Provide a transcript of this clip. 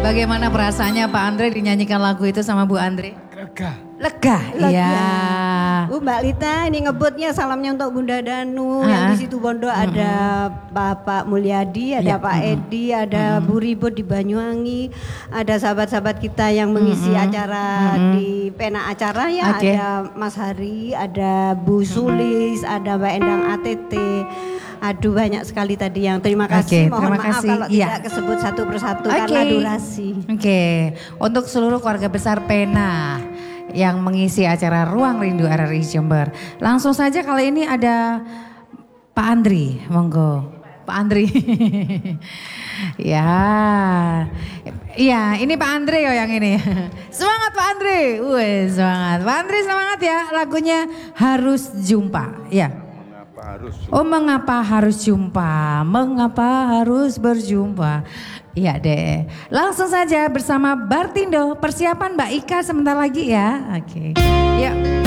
Bagaimana perasaannya Pak Andre dinyanyikan lagu itu sama Bu Andre? Lega, iya. Mbak Lita, ini ngebutnya salamnya untuk Bunda Danu. Yang di situ Bondo ada Bapak Mulyadi, ada Pak Edi, ada Bu Ribut di Banyuwangi, ada sahabat-sahabat kita yang mengisi acara di pena acara ya. Ada Mas Hari, ada Bu Sulis, ada Mbak Endang ATT. Aduh banyak sekali tadi yang terima kasih. Mohon maaf kalau tidak kesebut satu persatu karena durasi. Untuk seluruh keluarga besar Pena yang mengisi acara Ruang Rindu RRI Jember. Langsung saja kali ini ada Pak Andri, monggo. Pak Andri. Ya. Iya, ini Pak Andre yang ini. Semangat Pak Andre. Wih, semangat. Pak Andre semangat ya, lagunya Harus Jumpa. Ya. Mengapa harus jumpa? Mengapa harus berjumpa? Iya deh. Langsung saja bersama Bartindo. Persiapan Mbak Ika sebentar lagi ya. Oke. Yuk.